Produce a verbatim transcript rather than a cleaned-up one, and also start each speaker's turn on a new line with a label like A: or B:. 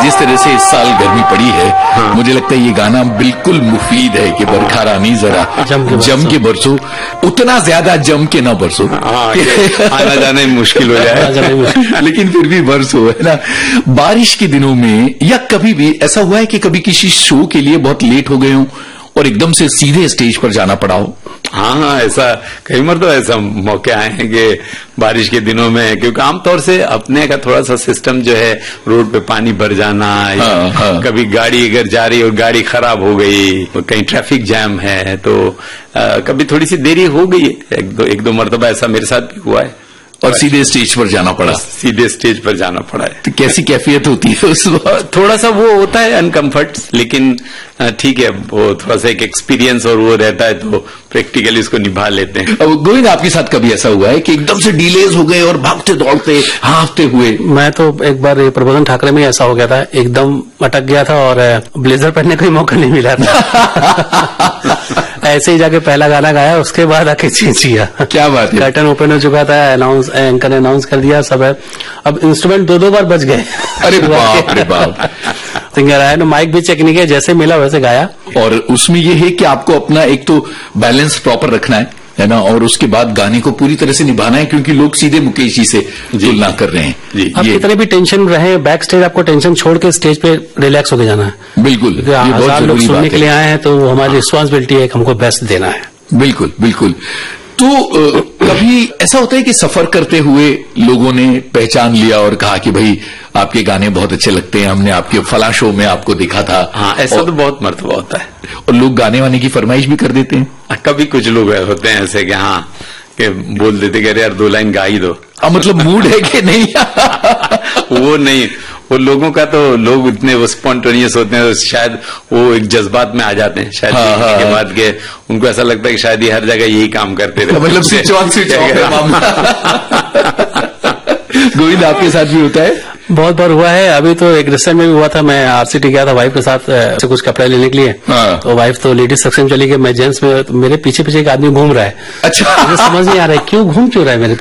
A: जिस तरह से इस साल गर्मी पड़ी है, हाँ। मुझे लगता है ये गाना बिल्कुल मुफीद है कि बरखा रानी जरा जम के बरसो, उतना ज्यादा जम के ना बरसो,
B: हाँ, आना जाना मुश्किल हो जाए
A: लेकिन फिर भी बरसो, है ना। बारिश के दिनों में या कभी भी ऐसा हुआ है कि कभी किसी शो के लिए बहुत लेट हो गए हो और एकदम से सीधे स्टेज पर जाना पड़ा हो?
B: हाँ, ऐसा कई बार तो ऐसा मौके आए हैं कि बारिश के दिनों में, क्योंकि आमतौर से अपने का थोड़ा सा सिस्टम जो है रोड पे पानी भर जाना, हाँ, हाँ। कभी गाड़ी अगर जा रही और गाड़ी खराब हो गई, कहीं ट्रैफिक जैम है तो आ, कभी थोड़ी सी देरी हो गई है। एक दो एक दो मरतबा ऐसा मेरे साथ भी हुआ है
A: और सीधे स्टेज पर जाना पड़ा।
B: सीधे स्टेज पर जाना पड़ा है।
A: तो कैसी कैफियत होती है उस वक्त?
B: थोड़ा सा वो होता है अनकंफर्ट, लेकिन ठीक है, वो थोड़ा सा एक एक्सपीरियंस और वो रहता है तो प्रैक्टिकली इसको निभा लेते हैं।
A: अब गोविंद, आपके साथ कभी ऐसा हुआ है कि एकदम से डिलेज हो गए और भागते दौड़ते हाँफते हुए?
C: मैं तो एक बार प्रबोधन ठाकरे में ऐसा हो गया था, एकदम अटक गया था और ब्लेजर पहनने का ही मौका नहीं मिला था ऐसे ही जाके पहला गाना गाया, उसके बाद आके चेंज किया।
A: क्या बात है।
C: कर्टन ओपन हो चुका था, अनाउंस एंकर ने अनाउंस कर दिया, सब है। अब इंस्ट्रूमेंट दो दो बार बज गए।
A: अरे बाप रे बाप।
C: सिंगर आया ना, माइक भी चेक नहीं किया, जैसे मिला वैसे गाया।
A: और उसमें ये है कि आपको अपना एक तो बैलेंस प्रॉपर रखना है है ना, और उसके बाद गाने को पूरी तरह से निभाना है, क्योंकि लोग सीधे मुकेश जी से तुलना कर रहे हैं।
C: जी, आप कितने भी टेंशन रहे बैक स्टेज, आपको टेंशन छोड़ के स्टेज पे रिलैक्स होके जाना है।
A: बिल्कुल,
C: हजार लोग सुनने के लिए आए हैं तो हमारी रिस्पॉन्सिबिलिटी है कि हमको बेस्ट देना है।
A: बिल्कुल बिल्कुल। तो आ, कभी ऐसा होता है कि सफर करते हुए लोगों ने पहचान लिया और कहा कि भाई आपके गाने बहुत अच्छे लगते हैं, हमने आपके फला शो में आपको देखा था।
B: हाँ, ऐसा तो बहुत मर्तबा होता है।
A: और लोग गाने वाने की फरमाइश भी कर देते हैं।
B: कभी कुछ लोग होते हैं ऐसे कि हाँ कि बोल देते कि अरे यार दो लाइन गा ही दो।
A: आ, मतलब मूड है कि नहीं?
B: वो नहीं, वो लोगों का तो लोग इतने वो स्पॉन्टेनियस होते हैं, शायद वो एक जज्बात में आ जाते हैं शायद। हाँ, हाँ, के बाद के उनको ऐसा लगता है कि शायद ये हर जगह यही काम करते रहे।
A: मतलब स्विच ऑन स्विच ऑफ मामला। गोविंद, आपके साथ भी होता है?
C: बहुत बार हुआ है। अभी तो एक रिसेंट में भी हुआ था, मैं आरसीटी गया था वाइफ के साथ से कुछ कपड़े लेने के लिए। हाँ। तो वाइफ तो लेडीज सेक्शन चली गई, मैं जेंट्स में, तो मेरे पीछे पीछे एक आदमी घूम रहा है।
A: अच्छा।
C: मुझे समझ नहीं आ रहा है क्यों घूम क्यों रहा है मेरे